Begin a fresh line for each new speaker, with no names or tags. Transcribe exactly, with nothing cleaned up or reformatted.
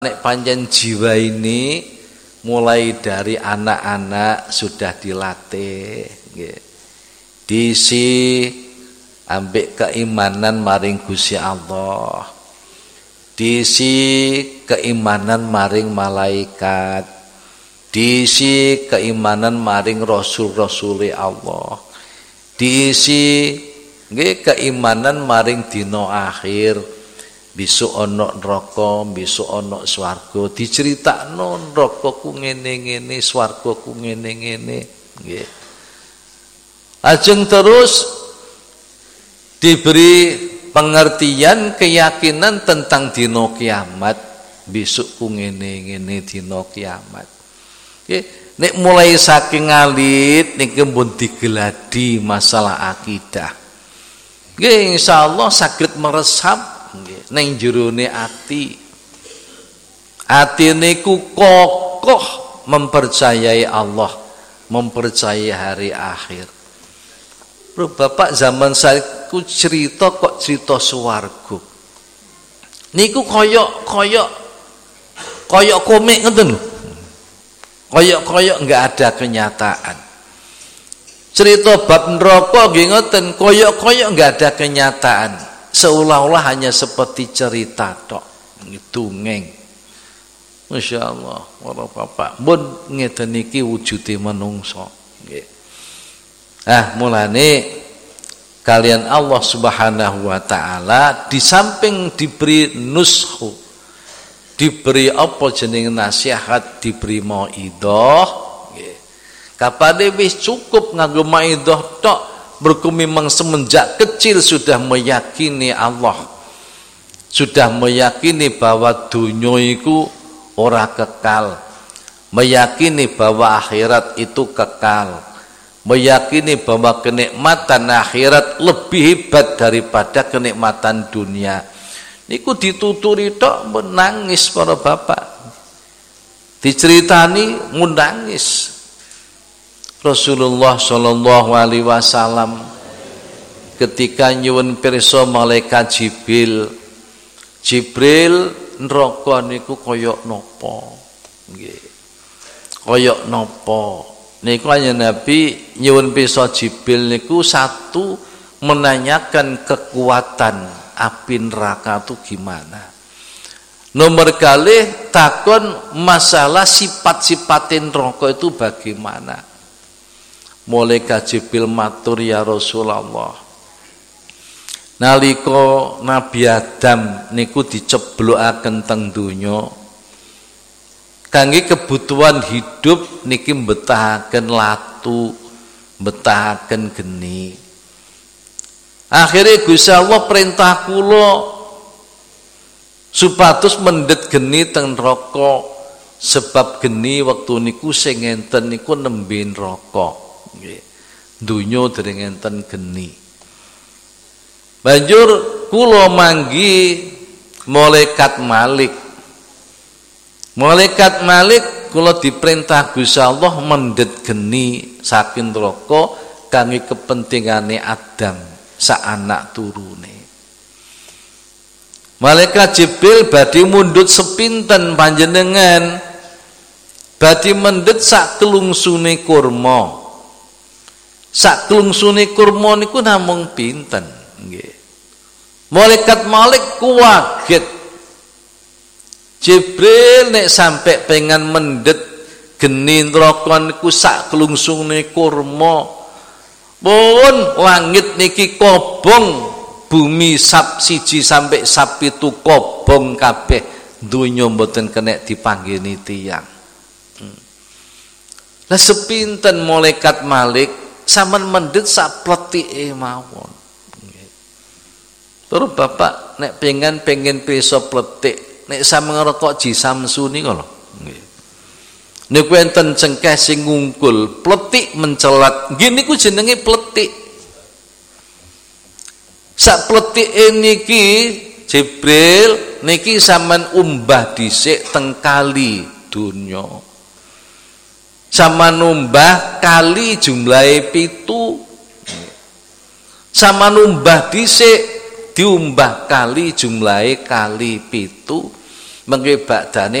Nek panjen jiwa ini mulai dari anak-anak sudah dilatih, diisi ambek keimanan maring Gusti Allah, diisi keimanan maring malaikat, diisi keimanan maring rasul-rasul Allah, diisi nggih keimanan maring dina akhir. Besok ono neraka, besok ono swarga, diceritakno neraka ku ngene-ngene, swarga ku ngene-ngene, nggih. Ajeng terus diberi pengertian keyakinan tentang dina kiamat, besok ku ngene-ngene dina kiamat. Nggih, nek mulai saking alit niki pun digeladi masalah akidah. Nggih, insyaallah saged meresap neng jerone ati. Ati niku kokoh mempercayai Allah, mempercayai hari akhir. Bro, Bapak zaman saya ku cerita kok cerita swarga. Niku koyok koyok koyok komik ngoten lho. Koyok-koyok enggak ada kenyataan. Cerita bab neraka nggih ngoten, koyok-koyok enggak ada kenyataan. Seolah-olah hanya seperti cerita tok, dongeng. Masya Allah, para bapak, mun ngeten niki wujude manungsa. Nggih. Ah, mulane kalian Allah Subhanahu wa taala di samping diberi nushu, diberi apa jeneng nasihat, diberi mauidhah, nggih. Kapane wis cukup nganggo mauidhah tok. Mereka memang semenjak kecil sudah meyakini Allah, sudah meyakini bahwa dunia itu ora kekal, meyakini bahwa akhirat itu kekal, meyakini bahwa kenikmatan akhirat lebih hebat daripada kenikmatan dunia. Niku dituturi tok menangis para bapak, diceritani menangis. Rasulullah Shallallahu Alaihi Wasallam ketika nyuwun pirsa malaikat Jibril, Jibril neraka niku koyok nopo, nggih, koyok nopo. Niku hanya Nabi nyuwun pirsa Jibril niku satu menanyakan kekuatan api neraka itu gimana. Nomor kali takon masalah sifat-sifat neraka itu bagaimana. Malaikat Jibril matur, ya Rasulullah, nalika Nabi Adam niku diceblokaken teng donya kangge kebutuhan hidup niki mbetahaken latu, mbetahaken geni. Akhirnya Gusti Allah perintah kula supados mendhet geni teng neraka, sebab geni wektu niku sing enten niku nembe neraka. Nggih. Dunya dereng enten geni. Banjur kula manggi malaikat Malik. Malaikat Malik kula diperintah Gusti Allah mendhet geni saking neraka kangge kepentingane Adam sak anak turune. Malaikat Jibril badhe mundhut sepinten panjenengan, badhe mendhet sak kelungsune kurma. Sak kelungsune kurma niku namung pinten, nggih. Malaikat Malik kuwaget. Jibril nek sampai pengen mendhet geni neraka niku sak kelungsune kurma. Pun langit niki kobong, bumi sab siji sampai sab pitu kobong kabeh, donya mboten kenek dipanggeni tiyang. Hmm. Lah sepinten malaikat Malik sampean mendhet sak pletike mawon. Terus bapak nek pengen pengen pirsa pletik, nek sampeyan ngrokok Ji Samsu niku lho. Nggih. Niku enten cengkeh sing ngungkul, pletik mencelat. Nggih niku jenenge pletik. Sak pletike niki Jibril niki sampean umbah dhisik teng kali donya. Sama numbah kali jumlahe pitu, sama numbah dhisik diumbah kali jumlahe kali pitu, mengke badane